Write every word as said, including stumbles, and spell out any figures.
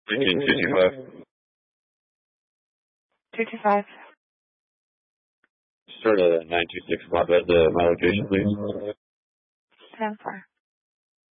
Speaking two two five. two two five. Start at nine two six, my bad, uh, my location, please. ten four.